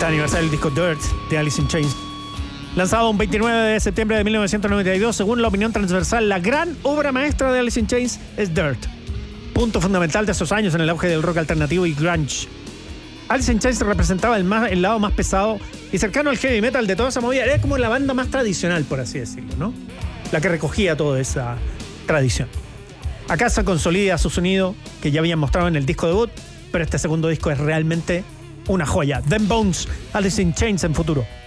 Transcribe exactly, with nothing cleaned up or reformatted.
treinta aniversario del disco Dirt de Alice in Chains. Lanzado un veintinueve de septiembre de mil novecientos noventa y dos, según la opinión transversal, la gran obra maestra de Alice in Chains es Dirt. Punto fundamental de esos años en el auge del rock alternativo y grunge. Alice in Chains representaba el, más, el lado más pesado y cercano al heavy metal de toda esa movida. Era como la banda más tradicional, por así decirlo, ¿no? La que recogía toda esa tradición. Acá se consolida su sonido, que ya habían mostrado en el disco debut, pero este segundo disco es realmente una joya. Them Bones, Alice in Chains en futuro.